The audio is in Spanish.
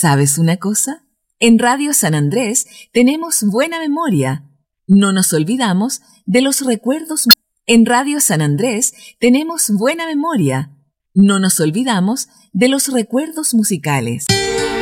¿Sabes una cosa? En Radio San Andrés tenemos buena memoria. No nos olvidamos de los recuerdos. En Radio San Andrés tenemos buena memoria. No nos olvidamos de los recuerdos musicales.